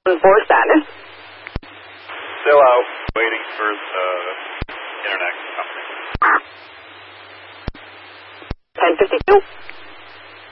For status. Still out, waiting for the internet company. 1052.